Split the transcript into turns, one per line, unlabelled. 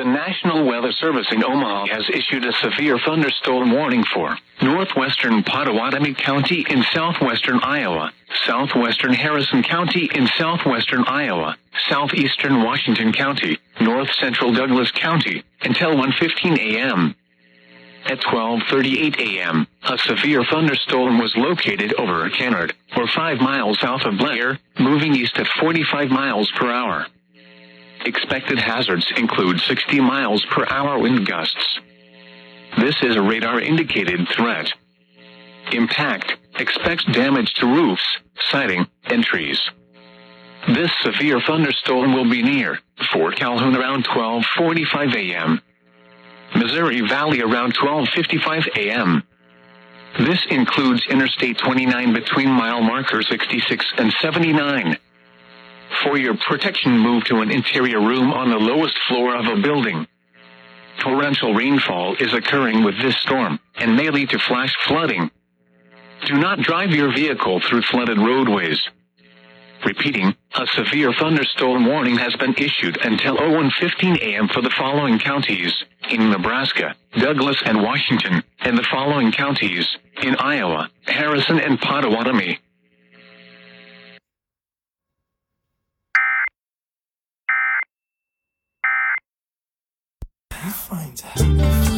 National Weather Service in Omaha has issued a severe thunderstorm warning for northwestern Pottawatomie County in southwestern Iowa, southwestern Harrison County in southwestern Iowa, southeastern Washington County, north central Douglas County, until 1:15 a.m. At 12:38 a.m., a severe thunderstorm was located over Kennard, or 5 miles south of Blair, moving east at 45 miles per hour. Expected hazards include 60 miles per hour wind gusts. This is a radar-indicated threat. Impact: expects damage to roofs, siding, and trees. This severe thunderstorm will be near Fort Calhoun around 12:45 a.m. Missouri Valley around 12:55 a.m. This includes Interstate 29 between mile marker 66 and 79. For your protection, move to an interior room on the lowest floor of a building. Torrential rainfall is occurring with this storm, and may lead to flash flooding. Do not drive your vehicle through flooded roadways. Repeating, a severe thunderstorm warning has been issued until 01:15 a.m. for the following counties in Nebraska, Douglas and Washington, and the following counties in Iowa, Harrison and Pottawatomie.
He finds happiness.